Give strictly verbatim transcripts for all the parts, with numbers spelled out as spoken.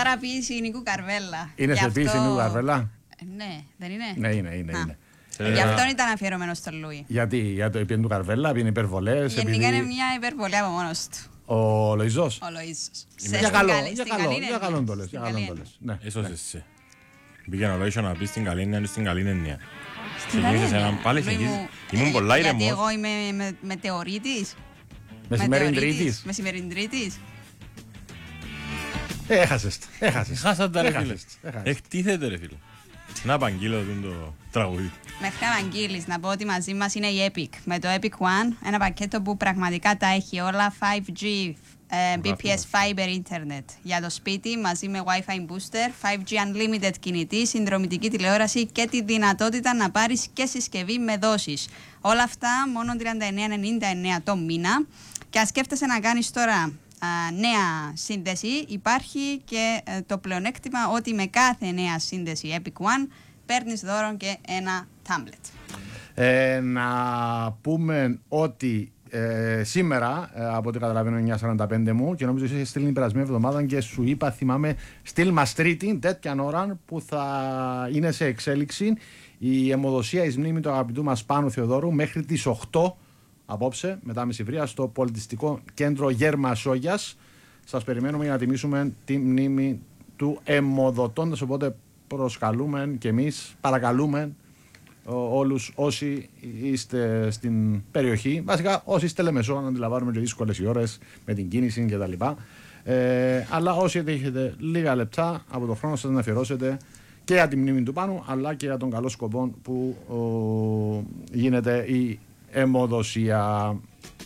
παραποίηση Νίκου Καρβέλα. Είναι σε ποίηση Νίκου Καρβέλα. Ναι, δεν είναι. Ναι, είναι, είναι. είναι. Γι' αυτό ήταν αφιερωμένο στον Λούι. Γιατί, για το επί του Καρβέλα, επειδή είναι υπερβολές. Γενικά επειδή... είναι μια υπερβολή από μόνος του. Ο Λοϊζός. Ο Λοϊζός. Για καλό, για καλό, για καλό το λες. Ίσως εσύ. Πήγαινε ο Λοϊζός να πει στην καλή έννοια, στην καλή έννοια. Ξεκίνησες έναν πάλι, ήμουν πολλά ήρεμος. Γιατί εγώ είμαι μετεωρίτης. Μεσημεριν-τρίτης. Μεσημεριν-τρίτης. Έχασες, έχασες. Έχασαν τα ρε φίλε. Εκτίθεται ρε φίλε. Να απαγγείλω το τραγούδι. Μέχρι να αγγείλεις, να πω ότι μαζί μας είναι η Epic. Με το Epic One, ένα πακέτο που πραγματικά τα έχει όλα, φάιβ τζι, ε, μπι πι ες Fiber Internet για το σπίτι, μαζί με Wi-Fi Booster, φάιβ τζι Unlimited κινητή, συνδρομητική τηλεόραση και τη δυνατότητα να πάρεις και συσκευή με δόσεις. Όλα αυτά μόνο τριάντα εννέα ενενήντα εννέα το μήνα. Και αν σκέφτεσαι να κάνεις τώρα α, νέα σύνδεση, υπάρχει και ε, το πλεονέκτημα ότι με κάθε νέα σύνδεση Epic One παίρνεις δώρο και ένα tablet. Ε, να πούμε ότι ε, σήμερα, ε, από ό,τι καταλαβαίνω, εννιά σαράντα πέντε μου και νομίζω ότι είχε στείλει την περασμένη εβδομάδα και σου είπα, θυμάμαι, στείλ μας τρίτη, τέτοια ώρα που θα είναι σε εξέλιξη η αιμοδοσία εις μνήμη του αγαπητού μας Πάνου Θεοδόρου μέχρι τις οκτώ απόψε, μετά μεσημβρία, στο Πολιτιστικό Κέντρο Γέρμα Σόγιας. Σας περιμένουμε για να τιμήσουμε τη μνήμη του αιμοδοτώντας, οπότε προσκαλούμε και εμείς, παρακαλούμε όλους όσοι είστε στην περιοχή, βασικά όσοι είστε Λεμεσό, να αντιλαμβάνουμε και δύσκολες οι ώρες με την κίνηση και τα λοιπά, ε, αλλά όσοι έχετε λίγα λεπτά από το χρόνο σας να αφιερώσετε και για τη μνήμη του Πάνου, αλλά και για τον καλό σκοπό που ο, γίνεται η αιμοδοσία.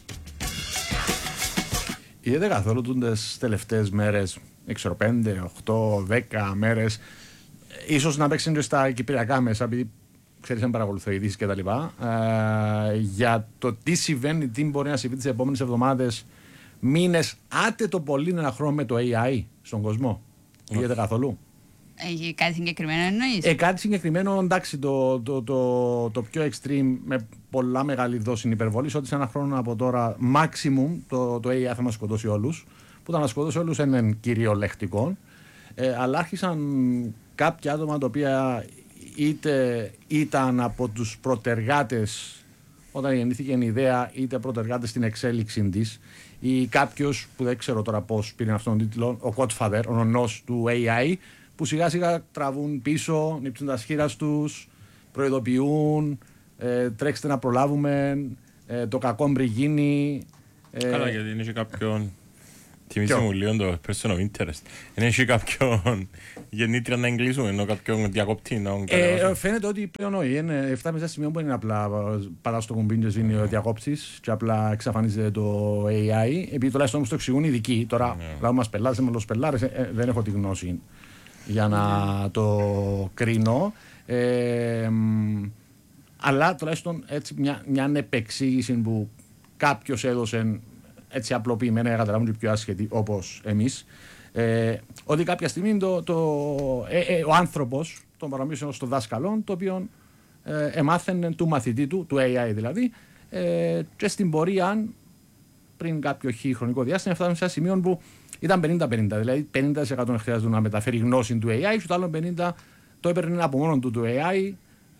Είδατε καθόλου τις τελευταίες μέρες, έξω πέντε, οκτώ, δέκα μέρες, ίσως να παίξουν και στα κυπριακά μέσα, επειδή ξέρεις αν παρακολουθώ ειδήσεις και τα λοιπά, ε, για το τι συμβαίνει, τι μπορεί να συμβεί τις επόμενες εβδομάδες, μήνες, άτε το πολύ ένα χρόνο με το έι άι στον κόσμο. Είδατε καθόλου? Έχει κάτι συγκεκριμένο εννοείς? Ε, κάτι συγκεκριμένο, εντάξει, το, το, το, το πιο extreme με πολλά μεγάλη δόση υπερβολής, ότι σε ένα χρόνο από τώρα maximum το, το έι άι θα μας σκοτώσει όλους, που θα μας σκοτώσει όλους είναι κυριολεκτικό, ε, αλλά άρχισαν κάποια άτομα τα οποία είτε ήταν από τους προτεργάτες όταν γεννήθηκε η ιδέα, είτε προτεργάτες στην εξέλιξη της, ή κάποιος που δεν ξέρω τώρα πώς πήρε αυτόν τον τίτλο, ο Godfather, ο νονός του έι άι, που σιγά σιγά τραβούν πίσω, νύψουν τα σχήρας τους, προειδοποιούν, ε, τρέξτε να προλάβουμε, ε, το κακό μπρι γίνει. Ε, Καλά, γιατί είναι και κάποιον. Θυμίζει μου λίγο το person of interest. Είναι και κάποιον γεννήτρια να εγκλείσουμε, ενώ κάποιον διακόπτη να ε, φαίνεται ότι πλέον όχι. Φτάνει σε ένα σημείο που είναι απλά πατάς στο κουμπί και είναι ο διακόψης και απλά εξαφανίζεται το έι άι. Επειδή τουλάχιστον όμως το εξηγούν οι ειδικοί. Τώρα, λάβω μας πελάρες, με los πελάρες, ε, δεν έχω τη γνώση για να το κρίνω. Ε, αλλά τουλάχιστον έτσι μια, μια επεξήγηση που κάποιος έδωσε έτσι απλοποιημένα, για καταλάβουν και πιο άσχετοι όπως εμείς, ε, ότι κάποια στιγμή το, το, ε, ε, ο άνθρωπος τον παρομοίωσε στο δάσκαλο, το οποίο ε, εμάθαινε του μαθητή του, του έι άι δηλαδή, ε, και στην πορεία πριν κάποιο χι χρονικό διάστημα φτάσαμε σε ένα σημείο που ήταν πενήντα πενήντα, δηλαδή πενήντα τοις εκατό χρειάζεται να μεταφέρει γνώση του έι άι και το άλλο πενήντα τοις εκατό το έπαιρνε από μόνο του το έι άι,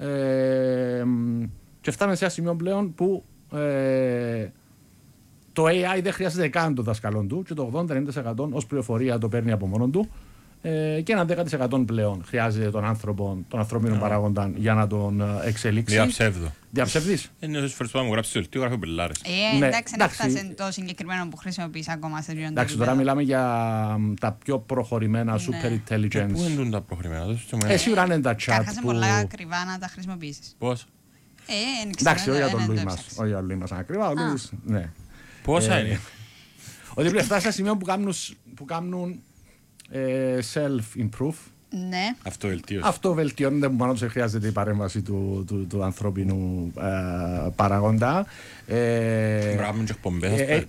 ε, και φτάσαμε σε ένα σημείο πλέον που ε, το έι άι δεν χρειάζεται καν το δασκαλό του και το ογδόντα με ενενήντα τοις εκατό ως πληροφορία το παίρνει από μόνο του, ε, και ένα δέκα τοις εκατό πλέον χρειάζεται τον άνθρωπο, τον ανθρώπινο yeah. παράγοντα για να τον εξελίξει. Διαψεύδω. Διαψευδείς. Είναι όσες φορές που μου γράψει το ελτίο, γράφει πελάρες. Ε, εντάξει, δεν φτάσει το συγκεκριμένο που χρησιμοποιείς ακόμα σε βιβλίο. Εντάξει, τώρα μιλάμε για τα πιο προχωρημένα super intelligence. Πού είναι τα προχωρημένα? Ε, σίγουρα είναι τα chat. Καταρχάς είναι πολλά ακριβά να τα χρησιμοποιήσεις. Πώς? Εντάξει, όχι για τον Λούι μας. Όχι για τον Λούι μας ακριβά. Πόσα είναι? Ότι πρέπει φτάσει σε σημείο που κάνουν self-improve. Ναι. Αυτοβελτίωση. Αυτοβελτιώνεται, που πάνω τους χρειάζεται η παρέμβαση του, του, του ανθρώπινου ε, παραγόντα. Μπράβο και εκπομπές.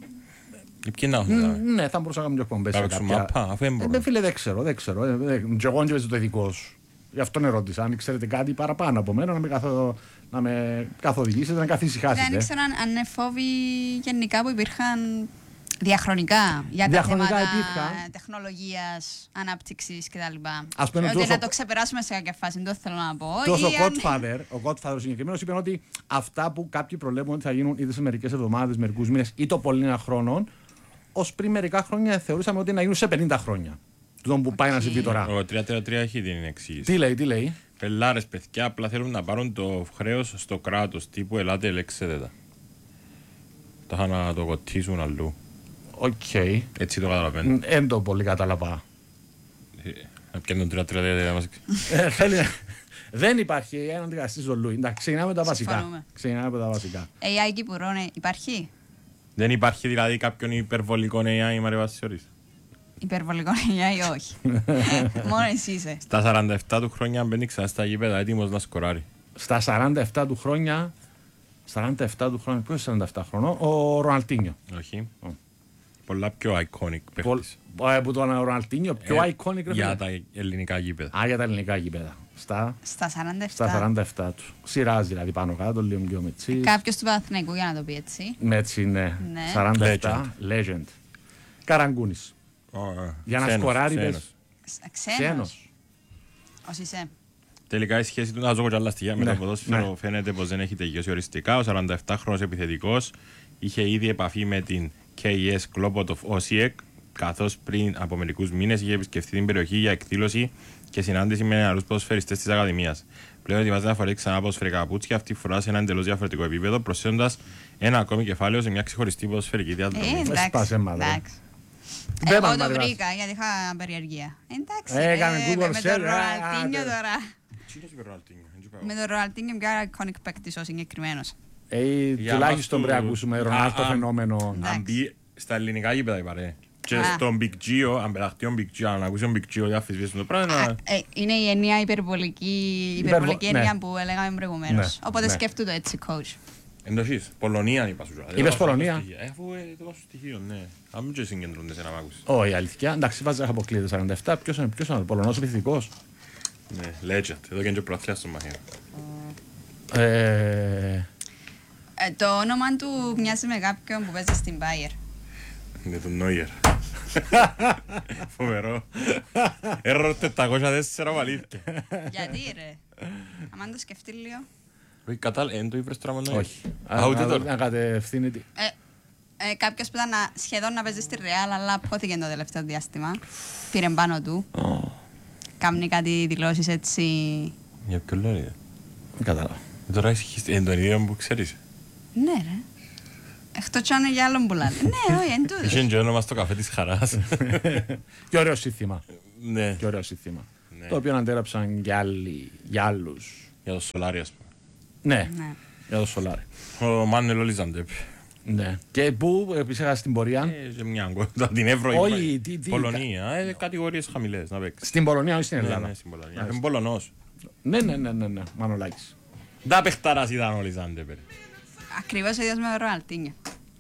Ναι, θα μπορούσα να κάνουμε και εκπομπές. Θα παίξουμε μάπα, αφού έμπορω. Φίλε, δεν ξέρω, δεν ξέρω. Και εγώ δεν το ειδικό σου. Γι' αυτό ερώτησα. Αν ξέρετε κάτι παραπάνω από μένα, να με, καθο... να με καθοδηγήσετε, να καθησυχάσετε. Δεν ξέρω αν είναι φόβοι γενικά που υπήρχαν Διαχρονικά, για τα Διαχρονικά θέματα υπήρχαν. τεχνολογίας, ανάπτυξης κτλ. Ας πούμε, Ότι τόσο- να το ξεπεράσουμε σε κάποια φάση, δεν το θέλω να πω. Τόσο ο Ή αν- Godfather, ο Godfather συγκεκριμένο είπε ότι αυτά που κάποιοι προβλέπουν ότι θα γίνουν είτε σε μερικές εβδομάδες, μερικούς μήνες ή το πολύ ένα χρόνο, ως πριν μερικά χρόνια θεωρούσαμε ότι να γίνουν σε πενήντα χρόνια. Τούτο που πάει να συμβεί τώρα. Ο τριακόσια τριάντα τρία έχει την εξήγηση. Τι λέει, τι λέει. Πελάρες, παιδιά, απλά θέλουν να πάρουν το χρέος στο κράτος. Τύπου ελάτε, ελέξετε τα. Τα είχαν να το κοτίσουν αλλού. Οκ. Έτσι το καταλαβαίνω. Δεν το πολύ κατάλαβα. Ε, Να πιάνουν τον τριακόσια τριάντα τρία να μας εξ- Ε, θέλει- Δεν υπάρχει έναν δικαστή στο Λούι. Εντάξει, ξεκινάμε με τα βασικά. Συμφωνούμε. Ξεκινάμε με τα βασικά. έι άι Κυπουρών υπάρχει. Δεν υπάρχει δηλαδή κάποιον υπερβολικό έι άι, Μαρία Βασιώρης. Υπερβολικό έι άι, όχι. Μόνο εσύ είσαι. Στα σαράντα επτά του χρόνια αν μπαίνει ξανά στα γήπεδα έτοιμος να σκοράρει. Στα σαράντα επτά του χρόνια. σαράντα επτά του χρόνια. Ποιο είναι σαράντα επτά χρονών, ο Ροναλτίνιο. Όχι. Ω. Πολλά πιο iconic Πολ- παίχτης. ε, Που τον Ροναλτίνιο, πιο Ε, iconic ρε για φίλε. τα ελληνικά γήπεδα. Α, για τα ελληνικά γήπεδα. Στα, Στα σαράντα στα επτά. σαράντα επτά του. Σειράζει δηλαδή πάνω κάτω, λίγο πιο μετσί. Κάποιος του Παναθηναϊκού για να το πει έτσι. Μέτσι, ναι. Ναι. σαράντα επτά. Legend. Καραγκούνης. Για να σκοράρει, πες. Ξένος. Ξένος. Ως είσαι. Τελικά η σχέση του, να ζω και άλλα στοιχεία με Ναι, το ποδόσφαιρο ναι. φαίνεται πως δεν έχει τελειώσει οριστικά. Ο σαράντα επτάχρονος επιθετικός είχε ήδη επαφή με την κέι ες Klopotov Osijek, καθώς πριν από μερικούς μήνες είχε επισκεφθεί την περιοχή για εκδήλωση και συνάντηση με άλλους ποδοσφαιριστές της Ακαδημίας. Πλέον ετοιμάζεται να φορέσει ξανά ποδοσφαιρικά παπούτσια, αυτή τη φορά σε ένα εντελώς διαφορετικό επίπεδο, προσθέτοντας ένα ακόμη κεφάλαιο σε μια ξεχωριστή ποδοσφαιρική διαδρομή. Ε, εντάξει. Έσπασε, μάδε. εντάξει. Δεν Εγώ πάμε το να δράσει. βρήκα γιατί είχα περιεργία. Εντάξει. Ε, έκανε ε, Google με- Με search, τον α, Ροναλτίνιο α, τώρα. Με τον Ροναλτίνιο πιο iconic παίκτης ο συγκεκριμένος. Ε, Για τουλάχιστον μας πρέπει να του- ακούσουμε Α, Ρονάλτο α, φαινόμενο. Εντάξει. Αν μπει στα ελληνικά γήπεδα είπα ρε. Και Α. στον Big Gio, αν πεταχτεί ο Big Gio, αν ακούσει ο Big Gio για αφισβήσουν το πράγμα, Α, να- ε, Είναι η ενιαία υπερβολική, υπερβολική Υπερβο- έννοια ναι. που έλεγαμε προηγουμένως. Ναι, Οπότε ναι. σκέφτου το έτσι, coach. εντοχής, Πολωνία είπα σου. Είπες Πολωνία? Ε, αφού ε, το βάζω στοιχείο, ναι. Αν μην και συγκεντρώνται σε να μ' ακούσεις. Όχι, αλήθεια. Εντάξει, βάζει να αποκλείεται σαράντα επτά. Ποιος είναι, ποιος είναι ο Πολωνός επιθετικός. Ναι, legend. Εδώ και είναι και προαθλιάς στο μαχαίρο. Ε, Ε, το όνομα του μοιάζει με κάποιον που παίζει στην Bayer. Είναι του Νόιερ. Φοβερό. Error τετρακόσια τέσσερα βαλήθηκε. Γιατί ρε. Αν το σκεφτεί λίγο. Όχι, κατάλαβε, εν το είπες τώρα με Νόιερ. όχι. Α, ούτε Να- τώρα. Να κατευθύνεται. Ε, ε, κάποιος που ήταν να- σχεδόν να παίζει στη Real, αλλά απόθηκε το τελευταίο διάστημα. Πήρε πάνω του. Κάμνει κάτι δηλώσεις έτσι. Για ποιο λόγο είναι. Δεν κατάλαβα. Ε, Τώρα έχεις εν τον ίδιο που ξέρεις. Ναι ρε. Εκτός κι αν είναι για άλλον που λένε. Ναι, όχι, εν τούτος. Είχε και όνομα στο καφέ της χαράς. Και ωραίο σύνθημα. Ναι, Και ωραίο σύνθημα. Ναι. Το οποίο αντέραψαν και άλλοι, για άλλους. για το Σολάρι ας πούμε. Ναι, Ναι. για το Σολάρι. Ο Μάνελο Λιζαντέπ. Ναι. Και πού επίσης είχα στην πορεία. Ε, σε μια αγκόντα, την Εύρο Όχι, είπα. τι- τι- Πολωνία, ε, κατηγορίες χαμηλές να παίξεις. Στην Πολωνία, όχι στην Ναι, Ελλάδα. ναι, στην Πολωνία. Είναι Πολωνός. Ναι, ναι, ναι, ναι, ναι. Μανολάκης. Τα παιχταράς ήταν ο Λιζαντέπ. ρε. Ακριβώς ο ίδιος με τον Ροναλτίνιο.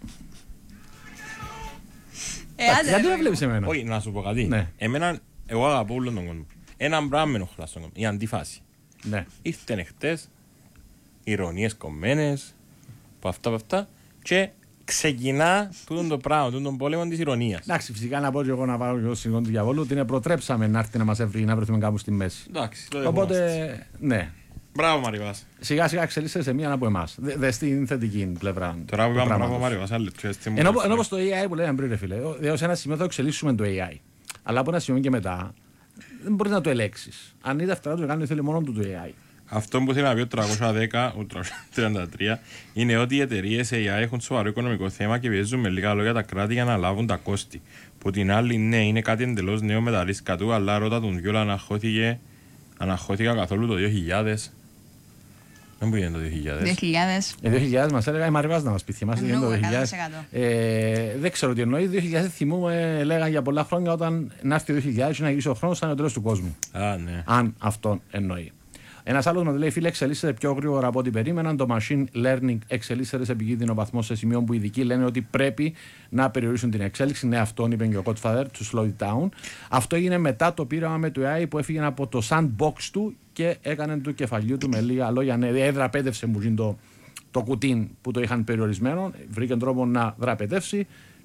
Ε, Εντάξει, άντε, Γιατί ρε, δεν βλέπεις εμένα. Όχι, να σου πω κάτι. Ναι. Εμένα, εγώ αγαπώ όλον τον κόσμο. Έναν πράγμα με ενοχλά στον κόσμο. Η αντίφαση. Ναι. Ήρθαν χτες, ηρωνίες κομμένες, από αυτά, από αυτά, και ξεκινά τούτον το πράγμα, τούτον τον πόλεμο της ηρωνίας. Εντάξει, φυσικά να πω και εγώ να πάω και εγώ συγγνώμη του διαβόλου ότι είναι προτρέψαμε να έρθει να μας βρει, να βρεθούμε κάπου στη μέση. Εντάξει, το δεχόμαστε. Οπότε, ναι. Μπράβο Μαριβάς. Σιγά σιγά εξελίσσεται σε μία από εμάς. Δε, δε στην θετική πλευρά. Τώρα που του είπαμε μπράβο πράγματος. Μαριβάς, άλλο λεπτό, έτσι μου Ενώ, πες. ενώ πως το έι άι που λέγαμε πριν, ρε φίλε, ε, σε ένα σημείο θα το εξελίσσουμε το έι άι. Αλλά από ένα σημείο και μετά δεν μπορεί να το ελέγξεις. Αν είδε αυτά το κάνει, θέλει μόνο του το έι άι. Αυτό που θέλει να πει ο τριακόσια δέκα, ο τριακόσια τριάντα τρία, είναι ότι οι εταιρείες έι άι έχουν σοβαρό οικονομικό θέμα και πιέζουν με λίγα λόγια τα κράτη για να λάβουν τα κόστη. Που την άλλη, ναι, είναι κάτι εντελώς νέο με τα ρίσκα του, αλλά ρώτα τον Γιώλα αναχώθηκε, αναχώθηκα καθόλου το δύο χιλιάδες. Δεν μου γίνεται το δύο χιλιάδες. δύο χιλιάδες. Ε, δύο χιλιάδες μας έλεγα η Μαριβάς να μας πει, θυμάσαι Εννοώ, το δύο χιλιάδες. εκατό τοις Ε, δεν ξέρω τι εννοεί. δύο χιλιάδες θυμούμε, λέγαν για πολλά χρόνια όταν να έρθει το δύο χιλιάδες και να γυρίσει ο χρόνος, θα είναι ο τέλος του κόσμου. Α, ναι. Αν αυτό εννοεί. Ένα άλλο μα λέει: Φίλε, εξελίσσεται πιο γρήγορα από ό,τι περίμεναν. Το machine learning εξελίσσεται σε επικίνδυνο βαθμό σε σημείο που οι ειδικοί λένε ότι πρέπει να περιορίσουν την εξέλιξη. Ναι, αυτόν είπε και ο Godfather, to slow it down. Αυτό έγινε μετά το πείραμα με το έι άι που έφυγε από το sandbox του και έκανε του κεφαλιού του με λίγα λόγια. Ναι, έδραπέτευσε μου το, το κουτί που το είχαν περιορισμένο. Βρήκε τρόπο να δραπετεύσει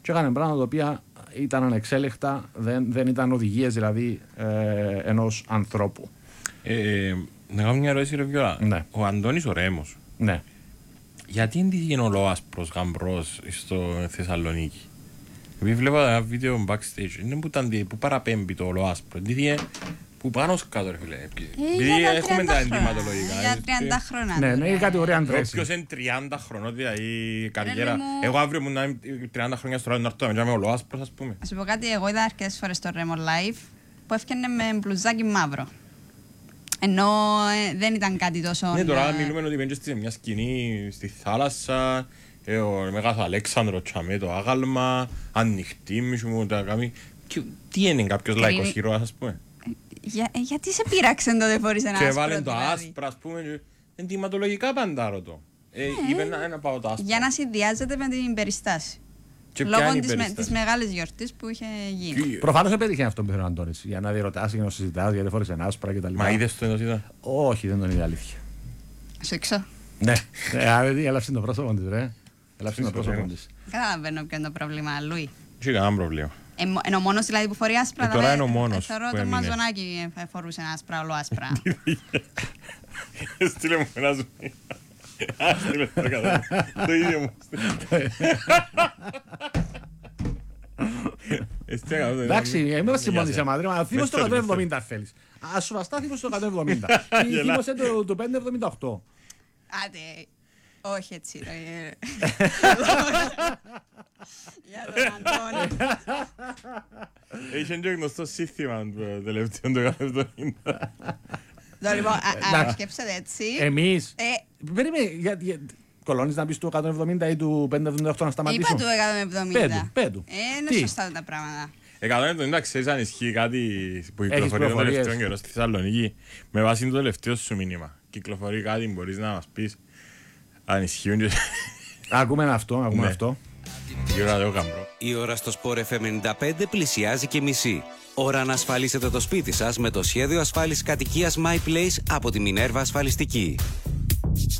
και έκανε πράγματα τα οποία ήταν ανεξέλεκτα, δεν, δεν ήταν οδηγίες δηλαδή ε, ενός ανθρώπου. Ε, να κάνω μια ερώτηση, ρε Βιώλα. Ναι. Ο Αντώνης ο Ρέμος, Ναι. γιατί είναι ο ολοάσπρος γαμπρός στο Θεσσαλονίκη? Επειδή βλέπω ένα βίντεο backstage, είναι που, ήταν, που παραπέμπει το ολοάσπρο. Τι που πάνω κάτω, ρε φίλε. Επειδή έχουμε τα ενδυματολογικά. Για τριάντα χρόνια. Ναι, είναι η κατηγορία αντρές. Όποιος είναι τριάντα χρονών, δηλαδή η καριέρα. Εγώ αύριο μου να είμαι τριάντα χρόνια στο ράδιο να έρθω με ολοάσπρος, ας πούμε. Ας σου πω κάτι, εγώ είδα αρκετές φορές το Remo Live που έφτιανε με μπλουζάκι μαύρο. Ενώ ε, δεν ήταν κάτι τόσο... Ναι, τώρα μιλούμε ότι μπαίνεις σε μια σκηνή στη θάλασσα, ε, ο Μεγάλος Αλέξανδρος τσάμε το άγαλμα, ανοιχτή μισού μου τα κάνει. Τι είναι κάποιος λαϊκός χειρός, ας πούμε? Για, ε, γιατί σε πείραξε το δεν φορείς ένα άσπρο? Και βάλεν το δηλαδή. άσπρο, ας πούμε, ενδυματολογικά πάντα ρωτώ. Ε, είπε να, να πάω το άσπρο. Για να συνδυάζεται με την περιστάση. Και Λόγω της, με, της μεγάλης γιορτής που είχε γίνει. Και... Προφανώς δεν πέτυχε αυτό που ήθελε ο Αντώνης. Για να διερωτάς, για να συζητάς, γιατί φόρησε ένα άσπρα κτλ. Μα είδες το εντός είδα? Όχι, δεν τον είδε αλήθεια. Σου έξω. Ναι, έλαψε το πρόσωπο της, ρε. Έλαψε το πρόσωπο της. Καταλαβαίνω ποιο είναι το πρόβλημα, Λουί. Δεν είχε κανένα πρόβλημα. Είναι ο μόνος δηλαδή που φορεί άσπρα. Ε, τώρα είναι ο μόνος θεωρώ που το έμεινε. Μαζονάκι φορούσε ένα άσπρα, όλο άσπρα. Στείλε μου ένα ζωή. Στείλε το κατά. Το ίδιο μου. Εντάξει, είμαστε μόνοι σε μάτρη, μα θύμωσε το εκατόν εβδομήντα θέλεις. Ας σου βαστά θύμωσε το εκατόν εβδομήντα. Θύμωσε το πεντακόσια εβδομήντα οκτώ. Άντε, όχι έτσι. Για τον Αντώνη. Είχε και γνωστό σύνθημα το τελευταίο το εκατόν εβδομήντα. Λοιπόν, αν σκέψετε έτσι... Εμείς... Περίμενε, κολώνεις να πεις του εκατόν εβδομήντα ή του πεντακόσια εβδομήντα οκτώ να σταματήσω? Είπα του εκατόν εβδομήντα. Πέτου, πέτου. Είναι σωστά τα πράγματα. εκατόν εβδομήντα ξέρεις αν ισχύει κάτι που κυκλοφορεί τον πληροφορίες. τελευταίο καιρό στη Θεσσαλονίκη με βάση το τελευταίο σου μήνυμα. Κυκλοφορεί κάτι, μπορείς να μας πεις αν ισχύουν και... Ακούμε αυτό, ακούμε Ναι. αυτό. Η ώρα δεν καμπρό. Η ώρα στο Sport εφ εμ ενενήντα πέντε πλησιάζει και μισή. Ώρα να ασφαλίσετε το σπίτι σας με το σχέδιο ασφάλισης κατοικίας My Place από τη Minerva Ασφαλιστική.